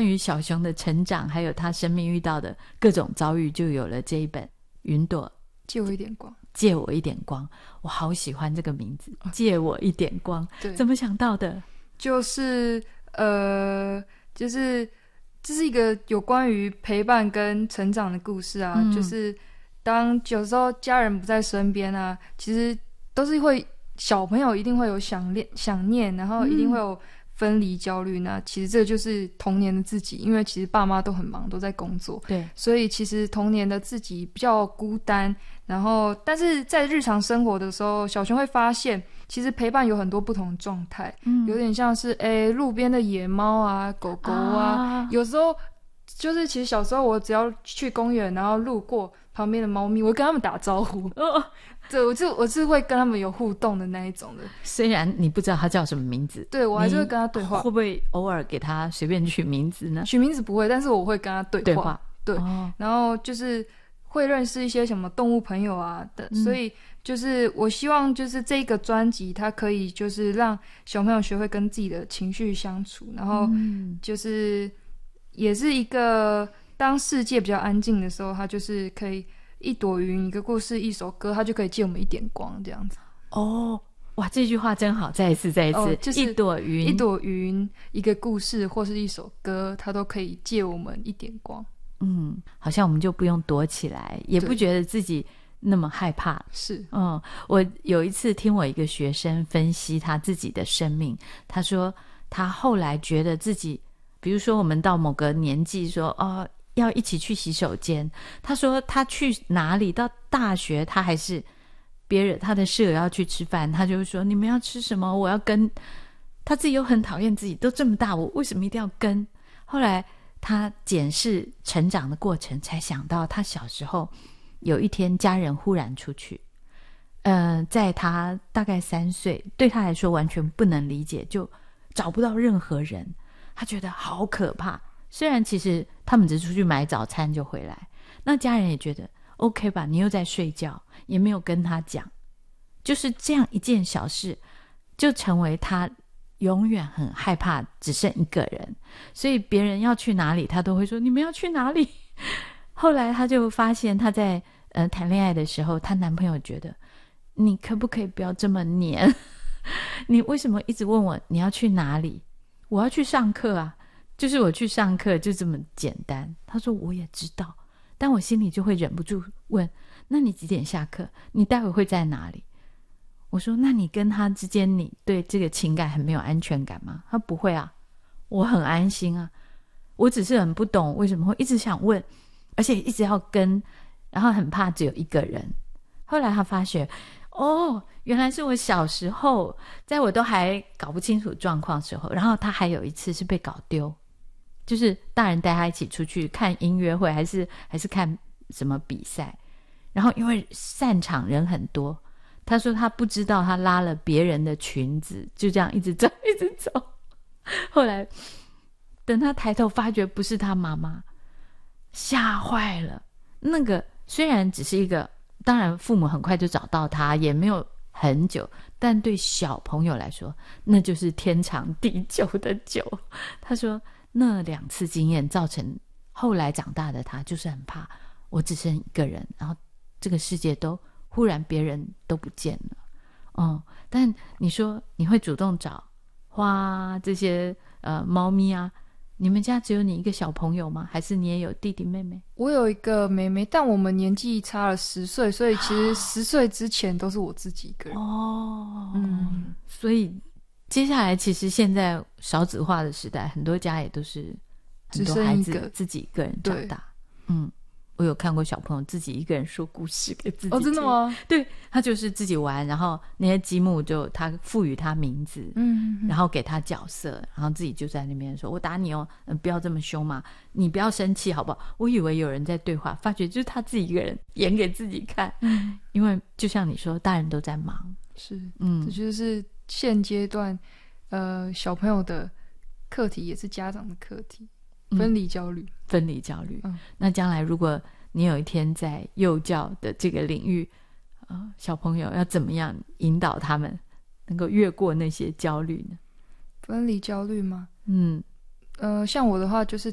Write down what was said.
关于小熊的成长还有他生命遇到的各种遭遇，就有了这一本云朵借我一点光。 借我一点光，我好喜欢这个名字，借我一点光。 对， 怎么想到的？ 就是就是这是一个有关于陪伴跟成长的故事啊。就是当有时候家人不在身边啊，其实都是会小朋友一定会有想念，然后一定会有分离焦虑。那其实这就是童年的自己，因为其实爸妈都很忙，都在工作， 对， 所以其实童年的自己比较孤单。然后但是在日常生活的时候，小熊会发现其实陪伴有很多不同的状态，有点像是路边的野猫啊、狗狗啊，有时候就是其实小时候我只要去公园，然后路过旁边的猫咪，我会跟他们打招呼。对，我是会跟他们有互动的那一种的。 虽然你不知道他叫什么名字， 对，我还是会跟他对话。 会不会偶尔给他随便取名字呢？ 取名字不会，但是我会跟他对话。对，然后就是会认识一些什么动物朋友啊的。所以就是我希望就是这个专辑它可以就是让小朋友学会跟自己的情绪相处，然后就是也是一个当世界比较安静的时候，它就是可以一朵云、一个故事、一首歌，它就可以借我们一点光这样子。 哇，这句话真好，再一次就是一朵云， 一个故事或是一首歌，它都可以借我们一点光。 好像我们就不用躲起来，也不觉得自己那么害怕。 是， 我有一次听我一个学生分析他自己的生命，他说他后来觉得自己，比如说我们到某个年纪说要一起去洗手间，他说他去哪里，到大学他还是别人他的室友要去吃饭，他就会说你们要吃什么我要跟，他自己又很讨厌自己都这么大，我为什么一定要跟。后来他检视成长的过程，才想到他小时候有一天家人忽然出去，在他大概3岁，对他来说完全不能理解，就找不到任何人，他觉得好可怕。虽然其实他们只是出去买早餐就回来，那家人也觉得 OK 吧，你又在睡觉，也没有跟他讲，就是这样一件小事就成为他永远很害怕只剩一个人，所以别人要去哪里他都会说你们要去哪里。后来他就发现他在谈恋爱的时候，她男朋友觉得你可不可以不要这么黏你为什么一直问我你要去哪里，我要去上课啊，就是我去上课就这么简单。他说我也知道，但我心里就会忍不住问那你几点下课，你待会会在哪里。我说那你跟他之间你对这个情感很没有安全感吗？他不会啊，我很安心啊，我只是很不懂为什么会一直想问，而且一直要跟，然后很怕只有一个人。后来他发觉原来是我小时候在我都还搞不清楚状况的时候，然后他还有一次是被搞丢，就是大人带他一起出去看音乐会还是看什么比赛，然后因为散场人很多，他说他不知道他拉了别人的裙子，就这样一直走一直走。后来等他抬头发觉不是他妈妈，吓坏了。那个虽然只是一个，当然父母很快就找到他，也没有很久，但对小朋友来说那就是天长地久的久。他说那2次经验造成后来长大的他就是很怕我只剩一个人，然后这个世界都忽然别人都不见了。但你说你会主动找花这些猫咪啊，你们家只有你一个小朋友吗？还是你也有弟弟妹妹？ 我有一个妹妹，但我们年纪差了10岁，所以其实10岁之前都是我自己一个人。 所以接下来其实现在少子化的时代，很多家也都是很多孩子自己一个人长大。我有看过小朋友自己一个人说故事给自己听。 真的吗？ 对，他就是自己玩，然后那些积木就他赋予他名字，然后给他角色，然后自己就在那边说我打你哦，不要这么凶嘛，你不要生气好不好。我以为有人在对话，发觉就是他自己一个人演给自己看。因为就像你说大人都在忙。 是，这就是现阶段小朋友的课题，也是家长的课题。分离焦虑。那将来如果你有一天在幼教的这个领域，小朋友要怎么样引导他们能够越过那些焦虑呢？ 分离焦虑吗？ 嗯， 像我的话就是